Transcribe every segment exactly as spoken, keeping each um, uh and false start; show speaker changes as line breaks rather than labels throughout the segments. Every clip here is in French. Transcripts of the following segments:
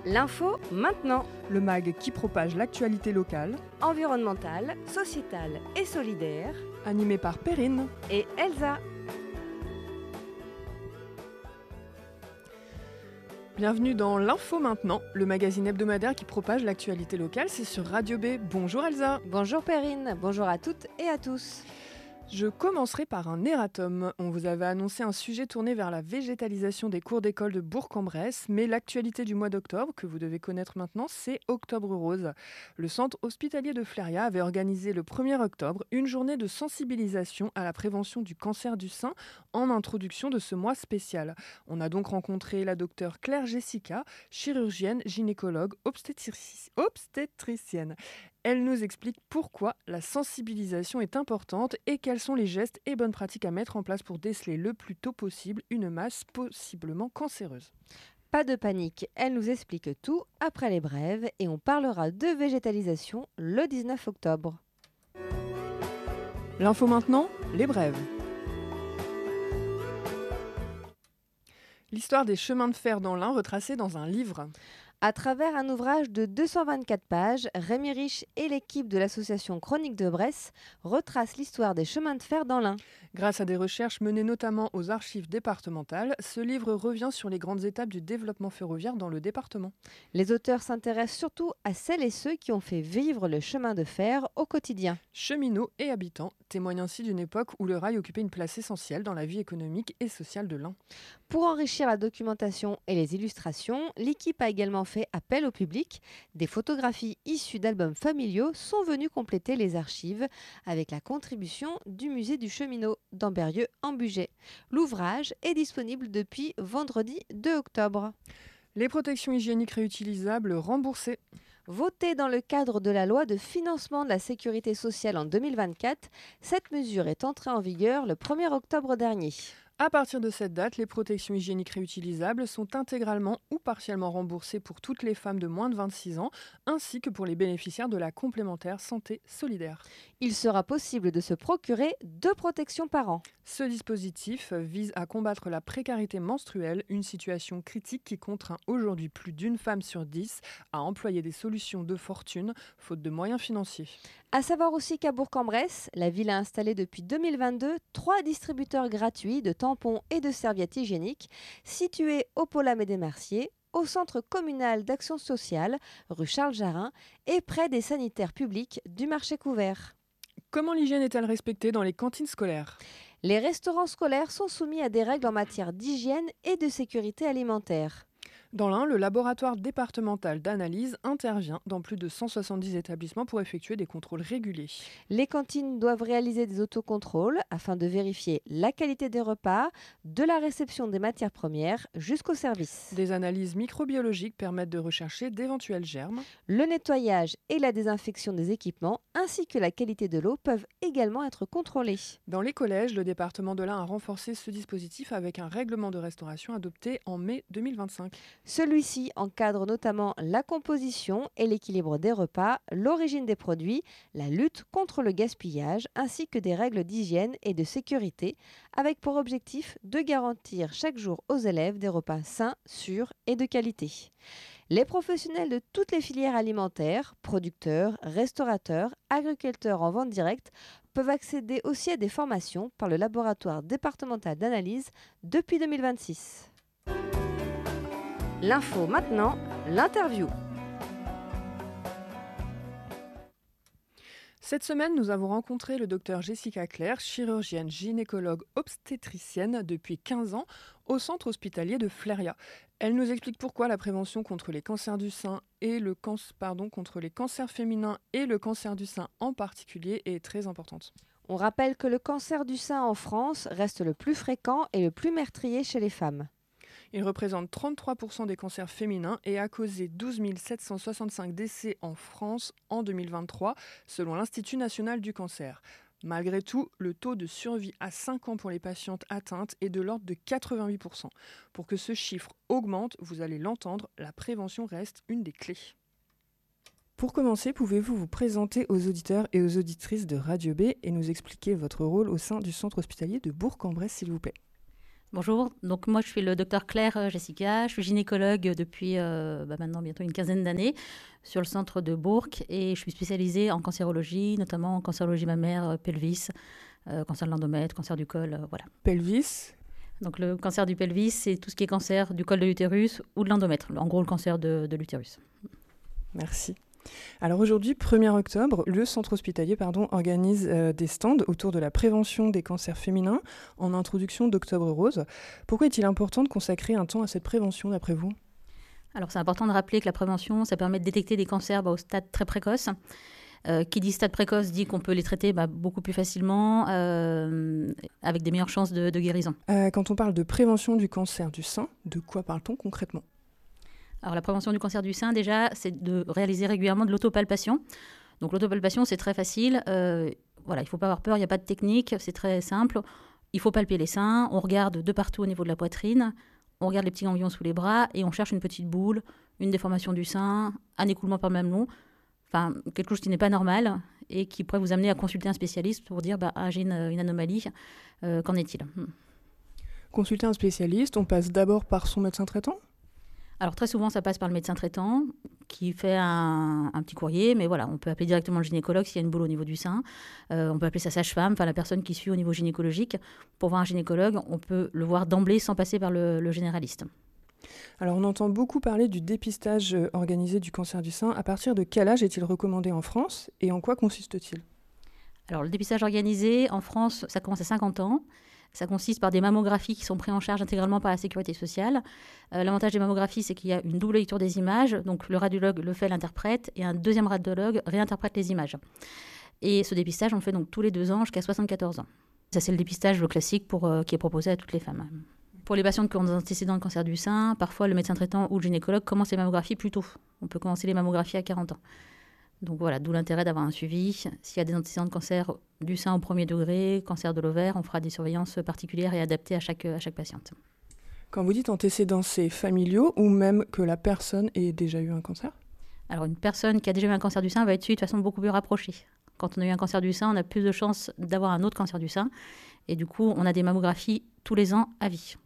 L'info maintenant.
Le mag qui propage l'actualité locale,
Environnementale, sociétale et solidaire.
animé par Perrine.
Et Elsa.
Bienvenue dans l'Info maintenant, le magazine hebdomadaire qui propage l'actualité locale, c'est sur Radio B. Bonjour Elsa.
Bonjour Perrine, bonjour à toutes et à tous.
Je commencerai par un erratum. On vous avait annoncé un sujet tourné vers la végétalisation des cours d'école de Bourg-en-Bresse, mais l'actualité du mois d'octobre, que vous devez connaître maintenant, c'est Octobre Rose. Le centre hospitalier de Fléria avait organisé le premier octobre une journée de sensibilisation à la prévention du cancer du sein en introduction de ce mois spécial. On a donc rencontré la docteure Claire Jessica, chirurgienne, gynécologue, obstétrici- obstétricienne. Elle nous explique pourquoi la sensibilisation est importante et quels sont les gestes et bonnes pratiques à mettre en place pour déceler le plus tôt possible une masse possiblement cancéreuse.
Pas de panique, elle nous explique tout après les brèves et on parlera de végétalisation le dix-neuf octobre.
L'info maintenant, les brèves. L'histoire des chemins de fer dans l'Ain retracée dans un livre.
À travers un ouvrage de deux cent vingt-quatre pages, Rémi Rich et l'équipe de l'association Chronique de Bresse retracent l'histoire des chemins de fer dans l'Ain.
Grâce à des recherches menées notamment aux archives départementales, ce livre revient sur les grandes étapes du développement ferroviaire dans le département.
Les auteurs s'intéressent surtout à celles et ceux qui ont fait vivre le chemin de fer au quotidien.
Cheminots et habitants témoignent ainsi d'une époque où le rail occupait une place essentielle dans la vie économique et sociale de l'Ain.
Pour enrichir la documentation et les illustrations, l'équipe a également fait appel au public. Des photographies issues d'albums familiaux sont venues compléter les archives avec la contribution du musée du cheminot d'Amberieu en Bugey. L'ouvrage est disponible depuis vendredi deux octobre.
Les protections hygiéniques réutilisables remboursées.
Votée dans le cadre de la loi de financement de la sécurité sociale en deux mille vingt-quatre, cette mesure est entrée en vigueur le premier octobre dernier.
À partir de cette date, les protections hygiéniques réutilisables sont intégralement ou partiellement remboursées pour toutes les femmes de moins de vingt-six ans, ainsi que pour les bénéficiaires de la complémentaire santé solidaire.
Il sera possible de se procurer deux protections par an.
Ce dispositif vise à combattre la précarité menstruelle, une situation critique qui contraint aujourd'hui plus d'une femme sur dix à employer des solutions de fortune, faute de moyens financiers.
À savoir aussi qu'à Bourg-en-Bresse, la ville a installé depuis deux mille vingt-deux trois distributeurs gratuits de tampons et de serviettes hygiéniques situés au Pôle des Merciers, au centre communal d'action sociale, rue Charles Jarin, et près des sanitaires publics du marché couvert.
Comment l'hygiène est-elle respectée dans les cantines scolaires ?
Les restaurants scolaires sont soumis à des règles en matière d'hygiène et de sécurité alimentaire.
Dans l'Ain, le laboratoire départemental d'analyse intervient dans plus de cent soixante-dix établissements pour effectuer des contrôles réguliers.
Les cantines doivent réaliser des autocontrôles afin de vérifier la qualité des repas, de la réception des matières premières jusqu'au service.
Des analyses microbiologiques permettent de rechercher d'éventuels germes.
Le nettoyage et la désinfection des équipements ainsi que la qualité de l'eau peuvent également être contrôlés.
Dans les collèges, le département de l'Ain a renforcé ce dispositif avec un règlement de restauration adopté en mai deux mille vingt-cinq.
Celui-ci encadre notamment la composition et l'équilibre des repas, l'origine des produits, la lutte contre le gaspillage ainsi que des règles d'hygiène et de sécurité avec pour objectif de garantir chaque jour aux élèves des repas sains, sûrs et de qualité. Les professionnels de toutes les filières alimentaires, producteurs, restaurateurs, agriculteurs en vente directe, peuvent accéder aussi à des formations par le laboratoire départemental d'analyse depuis deux mille vingt-six. L'info maintenant, l'interview.
Cette semaine, nous avons rencontré le docteur Jessica Claire, chirurgienne gynécologue obstétricienne depuis quinze ans au centre hospitalier de Fléria. Elle nous explique pourquoi la prévention contre les cancers du sein et le can- pardon, contre les cancers féminins et le cancer du sein en particulier est très importante.
On rappelle que le cancer du sein en France reste le plus fréquent et le plus meurtrier chez les femmes.
Il représente trente-trois pour cent des cancers féminins et a causé douze mille sept cent soixante-cinq décès en France en deux mille vingt-trois, selon l'Institut national du cancer. Malgré tout, le taux de survie à cinq ans pour les patientes atteintes est de l'ordre de quatre-vingt-huit pour cent. Pour que ce chiffre augmente, vous allez l'entendre, la prévention reste une des clés. Pour commencer, pouvez-vous vous présenter aux auditeurs et aux auditrices de Radio B et nous expliquer votre rôle au sein du centre hospitalier de Bourg-en-Bresse, s'il vous plaît ?
Bonjour, donc moi je suis le docteur Claire euh, Jessica, je suis gynécologue depuis euh, bah, maintenant bientôt une quinzaine d'années sur le centre de Bourg et je suis spécialisée en cancérologie, notamment en cancérologie mammaire, euh, pelvis, euh, cancer de l'endomètre, cancer du col, euh, voilà.
Pelvis.
Donc le cancer du pelvis, c'est tout ce qui est cancer du col de l'utérus ou de l'endomètre, en gros le cancer de, de l'utérus.
Merci. Alors aujourd'hui, premier octobre, le centre hospitalier pardon, organise euh, des stands autour de la prévention des cancers féminins en introduction d'Octobre Rose. Pourquoi est-il important de consacrer un temps à cette prévention d'après vous ?
Alors c'est important de rappeler que la prévention, ça permet de détecter des cancers bah, au stade très précoce. Euh, qui dit stade précoce dit qu'on peut les traiter bah, beaucoup plus facilement, euh, avec des meilleures chances de, de guérison.
Euh, quand on parle de prévention du cancer du sein, de quoi parle-t-on concrètement ?
Alors la prévention du cancer du sein, déjà, c'est de réaliser régulièrement de l'autopalpation. Donc l'autopalpation, c'est très facile. Euh, voilà, il ne faut pas avoir peur, il n'y a pas de technique, c'est très simple. Il faut palper les seins, on regarde de partout au niveau de la poitrine, on regarde les petits ganglions sous les bras et on cherche une petite boule, une déformation du sein, un écoulement par le mamelon, enfin quelque chose qui n'est pas normal et qui pourrait vous amener à consulter un spécialiste pour dire bah, ah, j'ai une, une anomalie, euh, qu'en est-il ?
Consulter un spécialiste, on passe d'abord par son médecin traitant ?
Alors très souvent, ça passe par le médecin traitant qui fait un, un petit courrier, mais voilà, on peut appeler directement le gynécologue s'il y a une boule au niveau du sein. Euh, on peut appeler sa sage-femme, enfin la personne qui suit au niveau gynécologique. Pour voir un gynécologue, on peut le voir d'emblée sans passer par le, le généraliste.
Alors on entend beaucoup parler du dépistage organisé du cancer du sein. À partir de quel âge est-il recommandé en France et en quoi consiste-t-il ?
Alors le dépistage organisé en France, ça commence à cinquante ans. Ça consiste par des mammographies qui sont prises en charge intégralement par la sécurité sociale. Euh, l'avantage des mammographies, c'est qu'il y a une double lecture des images. Donc le radiologue le fait, l'interprète, et un deuxième radiologue réinterprète les images. Et ce dépistage, on le fait donc tous les deux ans jusqu'à soixante-quatorze ans. Ça, c'est le dépistage classique pour, euh, qui est proposé à toutes les femmes. Pour les patientes qui ont des antécédents de cancer du sein, parfois le médecin traitant ou le gynécologue commence les mammographies plus tôt. On peut commencer les mammographies à quarante ans. Donc voilà, d'où l'intérêt d'avoir un suivi. S'il y a des antécédents de cancer du sein au premier degré, cancer de l'ovaire, on fera des surveillances particulières et adaptées à chaque, à chaque patiente.
Quand vous dites antécédents, c'est familiaux ou même que la personne ait déjà eu un cancer ?
Alors une personne qui a déjà eu un cancer du sein va être suivie de façon beaucoup plus rapprochée. Quand on a eu un cancer du sein, on a plus de chances d'avoir un autre cancer du sein. Et du coup, on a des mammographies tous les ans à vie.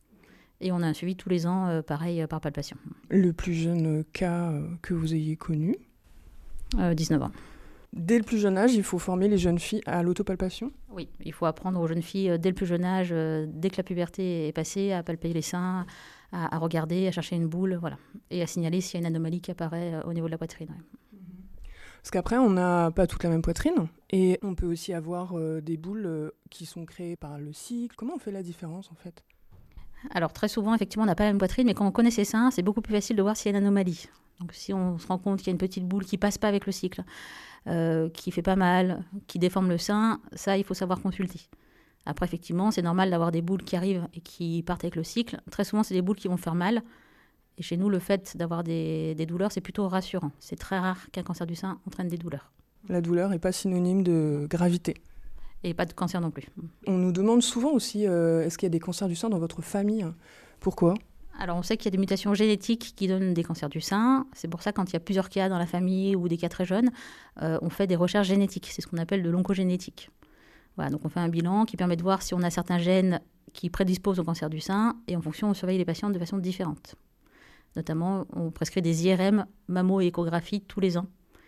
Et on a un suivi tous les ans, euh, pareil, euh, par palpation.
Le plus jeune cas euh, que vous ayez connu ?
euh, dix-neuf ans.
Dès le plus jeune âge, il faut former les jeunes filles à l'autopalpation ?
Oui, il faut apprendre aux jeunes filles, euh, dès le plus jeune âge, euh, dès que la puberté est passée, à palper les seins, à, à regarder, à chercher une boule, voilà. Et à signaler s'il y a une anomalie qui apparaît euh, au niveau de la poitrine. Ouais.
Parce qu'après, on n'a pas toute la même poitrine. Et on peut aussi avoir euh, des boules euh, qui sont créées par le cycle. Comment on fait la différence, en fait ?
Alors, très souvent, effectivement, on n'a pas la même poitrine, mais quand on connaît ses seins, c'est beaucoup plus facile de voir s'il y a une anomalie. Donc, si on se rend compte qu'il y a une petite boule qui ne passe pas avec le cycle, euh, qui fait pas mal, qui déforme le sein, ça, il faut savoir consulter. Après, effectivement, c'est normal d'avoir des boules qui arrivent et qui partent avec le cycle. Très souvent, c'est des boules qui vont faire mal. Et chez nous, le fait d'avoir des, des douleurs, c'est plutôt rassurant. C'est très rare qu'un cancer du sein entraîne des douleurs.
La douleur n'est pas synonyme de gravité.
Et pas de cancer non plus.
On nous demande souvent aussi, euh, est-ce qu'il y a des cancers du sein dans votre famille ? Pourquoi ?
Alors, on sait qu'il y a des mutations génétiques qui donnent des cancers du sein. C'est pour ça, quand il y a plusieurs cas dans la famille ou des cas très jeunes, euh, on fait des recherches génétiques. C'est ce qu'on appelle de l'oncogénétique. Voilà, donc on fait un bilan qui permet de voir si on a certains gènes qui prédisposent au cancer du sein. Et en fonction, on surveille les patientes de façon différente. Notamment, on prescrit des I R M, mammo et échographie tous les ans.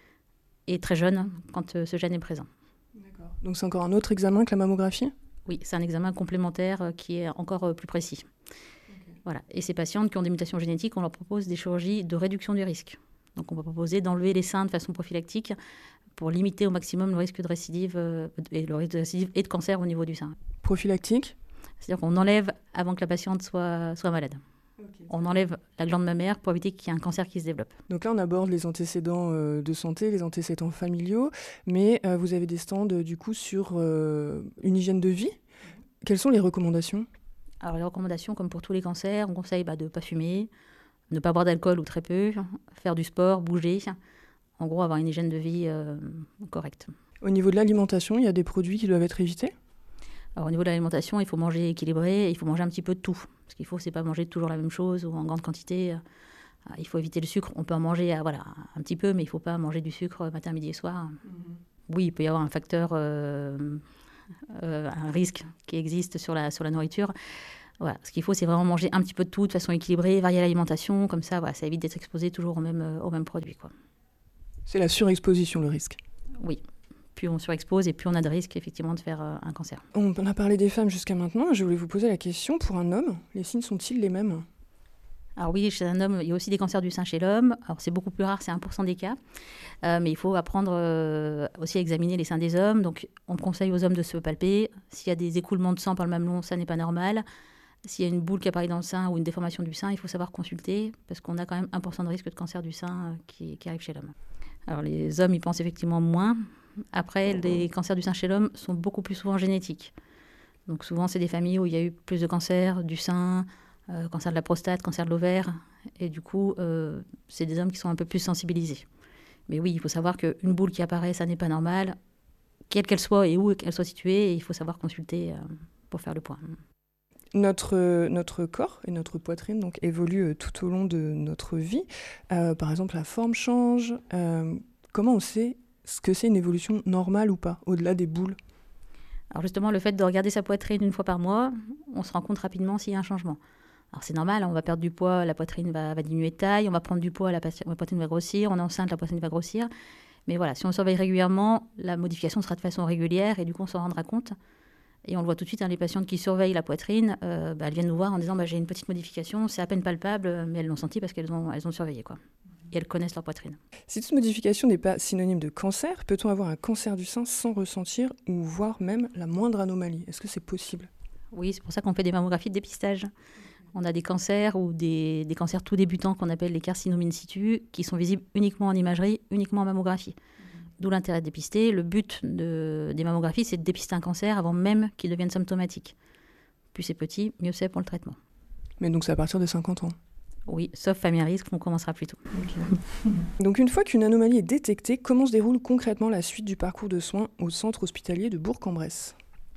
Et très jeunes, quand euh, ce gène est présent.
D'accord. Donc c'est encore un autre examen que la mammographie ?
Oui, c'est un examen complémentaire euh, qui est encore euh, plus précis. Voilà. Et ces patientes qui ont des mutations génétiques, on leur propose des chirurgies de réduction du risque. Donc on va proposer d'enlever les seins de façon prophylactique pour limiter au maximum le risque de récidive, euh, et le risque de récidive et de cancer au niveau du sein.
Prophylactique ?
C'est-à-dire qu'on enlève avant que la patiente soit, soit malade. Okay. On enlève la glande mammaire pour éviter qu'il y ait un cancer qui se développe.
Donc là, on aborde les antécédents euh, de santé, les antécédents familiaux, mais euh, vous avez des stands euh, du coup sur euh, une hygiène de vie. Quelles sont les recommandations ?
Alors les recommandations, comme pour tous les cancers, on conseille bah, de ne pas fumer, ne pas boire d'alcool ou très peu, faire du sport, bouger. En gros, avoir une hygiène de vie euh, correcte.
Au niveau de l'alimentation, il y a des produits qui doivent être évités ?
Alors, au niveau de l'alimentation, il faut manger équilibré, et il faut manger un petit peu de tout. Ce qu'il faut, c'est pas manger toujours la même chose ou en grande quantité. Il faut éviter le sucre. On peut en manger voilà, un petit peu, mais il ne faut pas manger du sucre matin, midi et soir. Mm-hmm. Oui, il peut y avoir un facteur... Euh, Euh, un risque qui existe sur la, sur la nourriture. Voilà. Ce qu'il faut, c'est vraiment manger un petit peu de tout, de façon équilibrée, varier l'alimentation, comme ça, voilà, ça évite d'être exposé toujours au même, euh, au même produit, quoi.
C'est la surexposition, le risque.
Oui. Plus on surexpose et plus on a de risques, effectivement, de faire euh, un cancer.
On a parlé des femmes jusqu'à maintenant. Je voulais vous poser la question, pour un homme, les signes sont-ils les mêmes ?
Alors oui, chez un homme, il y a aussi des cancers du sein chez l'homme. Alors c'est beaucoup plus rare, c'est un pour cent des cas. Euh, mais il faut apprendre euh, aussi à examiner les seins des hommes. Donc on conseille aux hommes de se palper. S'il y a des écoulements de sang par le mamelon, ça n'est pas normal. S'il y a une boule qui apparaît dans le sein ou une déformation du sein, il faut savoir consulter parce qu'on a quand même un pour cent de risque de cancer du sein euh, qui, qui arrive chez l'homme. Alors les hommes, ils pensent effectivement moins. Après, les cancers du sein chez l'homme sont beaucoup plus souvent génétiques. Donc souvent, c'est des familles où il y a eu plus de cancers du sein, Euh, cancer de la prostate, cancer de l'ovaire. Et du coup, euh, c'est des hommes qui sont un peu plus sensibilisés. Mais oui, il faut savoir qu'une boule qui apparaît, ça n'est pas normal, quelle qu'elle soit et où qu'elle soit située. Et il faut savoir consulter euh, pour faire le point.
Notre, euh, notre corps et notre poitrine donc, évoluent euh, tout au long de notre vie. Euh, par exemple, la forme change. Euh, comment on sait ce que c'est une évolution normale ou pas, au-delà des boules ?
Alors justement, le fait de regarder sa poitrine une fois par mois, on se rend compte rapidement s'il y a un changement. Alors c'est normal, on va perdre du poids, la poitrine va, va diminuer de taille, on va prendre du poids, la, la poitrine va grossir, on est enceinte, la poitrine va grossir. Mais voilà, si on surveille régulièrement, la modification sera de façon régulière et du coup on s'en rendra compte. Et on le voit tout de suite, hein, les patientes qui surveillent la poitrine, euh, bah, elles viennent nous voir en disant bah, j'ai une petite modification, c'est à peine palpable, mais elles l'ont senti parce qu'elles ont, elles ont surveillé, quoi. Et elles connaissent leur poitrine.
Si toute modification n'est pas synonyme de cancer, peut-on avoir un cancer du sein sans ressentir ou voir même la moindre anomalie ? Est-ce que c'est possible ?
Oui, c'est pour ça qu'on fait des mammographies de dépistage. On a des cancers ou des, des cancers tout débutants qu'on appelle les carcinomes in situ, qui sont visibles uniquement en imagerie, uniquement en mammographie. Mmh. D'où l'intérêt de dépister. Le but de, des mammographies, c'est de dépister un cancer avant même qu'il devienne symptomatique. Plus c'est petit, mieux c'est pour le traitement.
Mais donc c'est à partir de cinquante ans ?
Oui, sauf famille à risque, on commencera plus tôt.
Okay. Donc une fois qu'une anomalie est détectée, comment se déroule concrètement la suite du parcours de soins au centre hospitalier de Bourg-en-Bresse ?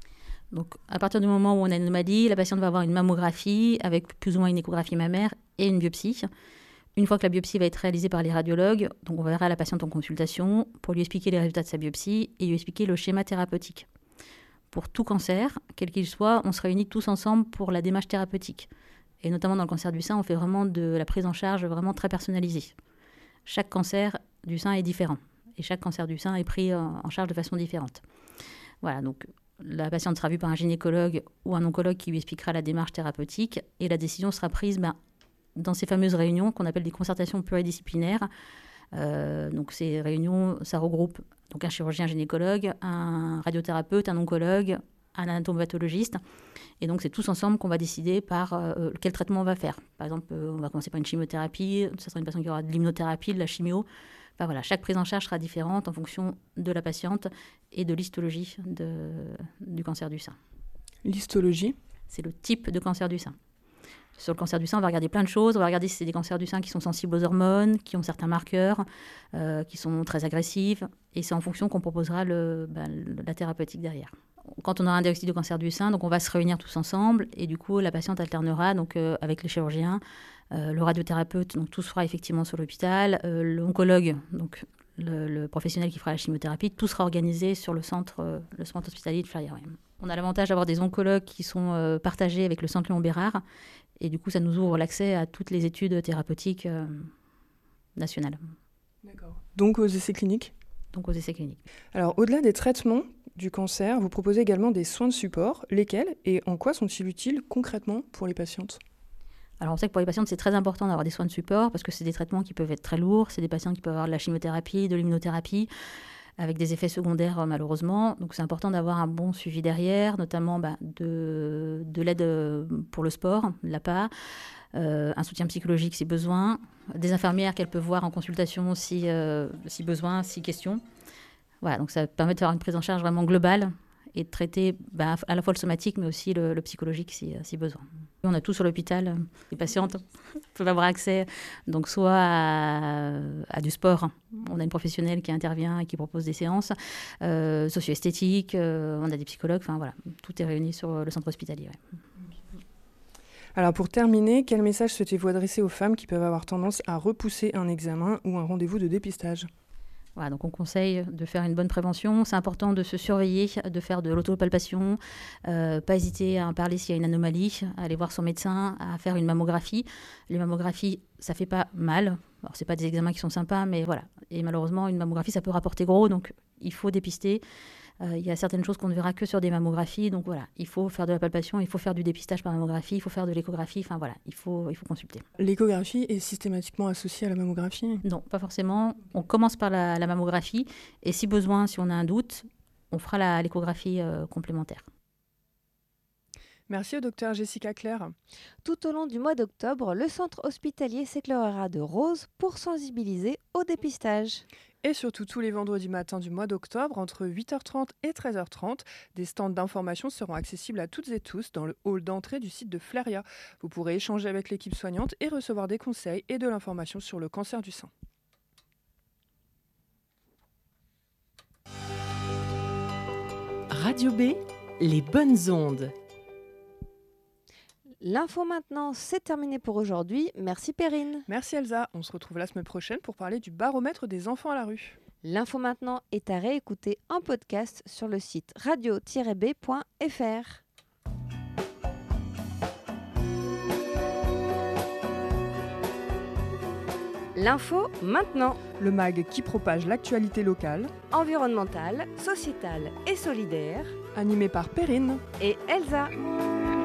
Donc, à partir du moment où on a une anomalie, la patiente va avoir une mammographie avec plus ou moins une échographie mammaire et une biopsie. Une fois que la biopsie va être réalisée par les radiologues, donc on verra la patiente en consultation pour lui expliquer les résultats de sa biopsie et lui expliquer le schéma thérapeutique. Pour tout cancer, quel qu'il soit, on se réunit tous ensemble pour la démarche thérapeutique. Et notamment dans le cancer du sein, on fait vraiment de la prise en charge vraiment très personnalisée. Chaque cancer du sein est différent et chaque cancer du sein est pris en charge de façon différente. Voilà, donc la patiente sera vue par un gynécologue ou un oncologue qui lui expliquera la démarche thérapeutique et la décision sera prise ben, dans ces fameuses réunions qu'on appelle des concertations pluridisciplinaires. Euh, donc ces réunions, ça regroupe donc un chirurgien gynécologue, un radiothérapeute, un oncologue, un anatomopathologiste. Et donc c'est tous ensemble qu'on va décider par euh, quel traitement on va faire. Par exemple, euh, on va commencer par une chimiothérapie, ça sera une patiente qui aura de l'immunothérapie, de la chimio. Enfin, voilà, chaque prise en charge sera différente en fonction de la patiente et de l'histologie de, du cancer du sein.
L'histologie ?
C'est le type de cancer du sein. Sur le cancer du sein, on va regarder plein de choses. On va regarder si c'est des cancers du sein qui sont sensibles aux hormones, qui ont certains marqueurs, euh, qui sont très agressifs. Et c'est en fonction qu'on proposera le, ben, la thérapeutique derrière. Quand on aura un diagnostic de cancer du sein, donc on va se réunir tous ensemble. Et du coup, la patiente alternera donc, euh, avec les chirurgiens, euh, le radiothérapeute, donc tout se fera effectivement sur l'hôpital, euh, l'oncologue, donc le, le professionnel qui fera la chimiothérapie, tout sera organisé sur le centre, euh, le centre hospitalier de Flarière. On a l'avantage d'avoir des oncologues qui sont euh, partagés avec le centre Léon Bérard. Et du coup, ça nous ouvre l'accès à toutes les études thérapeutiques euh, nationales.
D'accord. Donc aux essais cliniques ?
Donc aux essais cliniques.
Alors, au-delà des traitements du cancer, vous proposez également des soins de support. Lesquels et en quoi sont-ils utiles concrètement pour les patientes ?
Alors, on sait que pour les patientes, c'est très important d'avoir des soins de support parce que c'est des traitements qui peuvent être très lourds. C'est des patientes qui peuvent avoir de la chimiothérapie, de l'immunothérapie, avec des effets secondaires malheureusement. Donc c'est important d'avoir un bon suivi derrière, notamment bah, de, de l'aide pour le sport, de l'A P A, euh, un soutien psychologique si besoin, des infirmières qu'elles peuvent voir en consultation si, euh, si besoin, si question. Voilà, donc ça permet de faire une prise en charge vraiment globale et de traiter bah, à la fois le somatique mais aussi le, le psychologique si, si besoin. On a tout sur l'hôpital, les patientes peuvent avoir accès donc soit à, à du sport, on a une professionnelle qui intervient et qui propose des séances, euh, socio-esthétiques, euh, on a des psychologues, enfin voilà, tout est réuni sur le centre hospitalier. Ouais.
Alors pour terminer, quel message souhaitez-vous adresser aux femmes qui peuvent avoir tendance à repousser un examen ou un rendez-vous de dépistage ?
Voilà, donc on conseille de faire une bonne prévention. C'est important de se surveiller, de faire de l'autopalpation, euh, pas hésiter à en parler s'il y a une anomalie, à aller voir son médecin, à faire une mammographie. Les mammographies, ça fait pas mal. Alors, c'est pas des examens qui sont sympas, mais voilà. Et malheureusement, une mammographie, ça peut rapporter gros, donc il faut dépister. Euh, il y a certaines choses qu'on ne verra que sur des mammographies, donc voilà, il faut faire de la palpation, il faut faire du dépistage par mammographie, il faut faire de l'échographie, enfin voilà, il faut, il faut consulter.
L'échographie est systématiquement associée à la mammographie ?
Non, pas forcément. On commence par la, la mammographie, et si besoin, si on a un doute, on fera la, l'échographie euh, complémentaire.
Merci au docteur Jessica Claire.
Tout au long du mois d'octobre, le centre hospitalier s'éclairera de rose pour sensibiliser au dépistage.
Et surtout tous les vendredis matins du mois d'octobre, entre huit heures trente et treize heures trente, des stands d'information seront accessibles à toutes et tous dans le hall d'entrée du site de Flaria. Vous pourrez échanger avec l'équipe soignante et recevoir des conseils et de l'information sur le cancer du sein.
Radio B, les bonnes ondes.
L'info maintenant, c'est terminé pour aujourd'hui. Merci Perrine.
Merci Elsa, on se retrouve la semaine prochaine pour parler du baromètre des enfants à la rue.
L'info maintenant est à réécouter en podcast sur le site radio tiret b point f r. L'info maintenant.
Le mag qui propage l'actualité locale,
Environnementale, sociétale et solidaire.
animé par Perrine
Et Elsa.